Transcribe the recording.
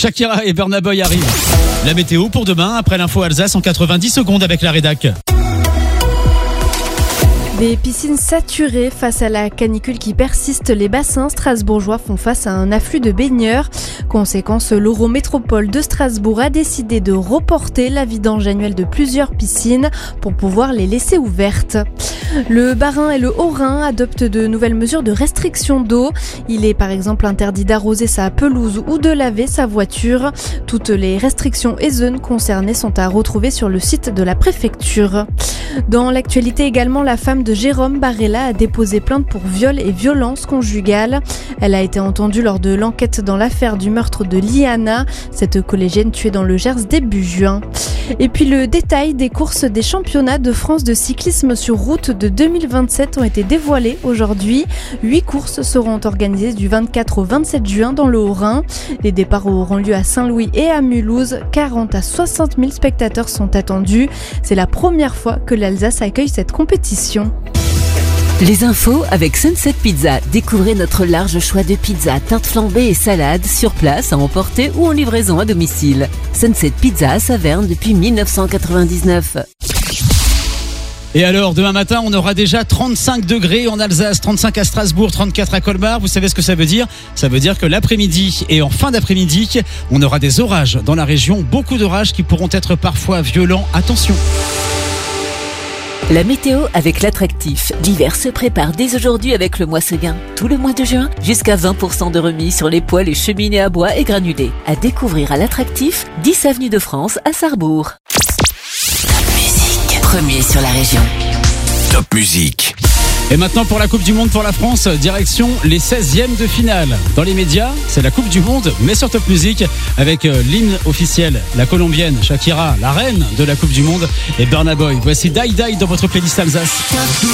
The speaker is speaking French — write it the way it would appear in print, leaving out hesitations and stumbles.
Shakira et Burna Boy arrivent. La météo pour demain, après l'info Alsace en 90 secondes avec la rédac. Des piscines saturées face à la canicule qui persiste, les bassins strasbourgeois font face à un afflux de baigneurs. Conséquence, l'Eurométropole de Strasbourg a décidé de reporter la vidange annuelle de plusieurs piscines pour pouvoir les laisser ouvertes. Le Bas-Rhin et le Haut-Rhin adoptent de nouvelles mesures de restriction d'eau. Il est par exemple interdit d'arroser sa pelouse ou de laver sa voiture. Toutes les restrictions ESEN concernées sont à retrouver sur le site de la préfecture. Dans l'actualité également, la femme de Jérôme Barella a déposé plainte pour viol et violence conjugale. Elle a été entendue lors de l'enquête dans l'affaire du meurtre de Liana, cette collégienne tuée dans le Gers début juin. Et puis le détail des courses des championnats de France de cyclisme sur route de 2027 ont été dévoilés aujourd'hui. 8 courses seront organisées du 24 au 27 juin dans le Haut-Rhin. Les départs auront lieu à Saint-Louis et à Mulhouse. 40 à 60 000 spectateurs sont attendus. C'est la première fois que l'Alsace accueille cette compétition. Les infos avec Sunset Pizza. Découvrez notre large choix de pizzas, tartes flambées et salades sur place, à emporter ou en livraison à domicile. Sunset Pizza à Saverne depuis 1999. Et alors, demain matin, on aura déjà 35 degrés en Alsace, 35 à Strasbourg, 34 à Colmar. Vous savez ce que ça veut dire ? Ça veut dire que l'après-midi et en fin d'après-midi, on aura des orages dans la région. Beaucoup d'orages qui pourront être parfois violents. Attention. La météo avec l'attractif. L'hiver se prépare dès aujourd'hui avec le mois Seguin. Tout le mois de juin, jusqu'à 20% de remise sur les poêles et cheminées à bois et granulés. À découvrir à l'attractif, 10 avenue de France à Sarrebourg. Top Musique. Premier sur la région. Top Musique. Et maintenant pour la Coupe du Monde pour la France, direction les 16e de finale. Dans les médias, c'est la Coupe du Monde, mais sur Top Music, avec l'hymne officiel, la colombienne Shakira, la reine de la Coupe du Monde, et Burna Boy. Voici Die Die dans votre playlist Alsace.